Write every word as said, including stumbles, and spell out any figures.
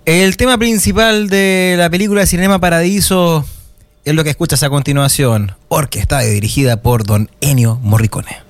El tema principal de la película Cinema Paradiso es lo que escuchas a continuación, orquestada y dirigida por don Ennio Morricone.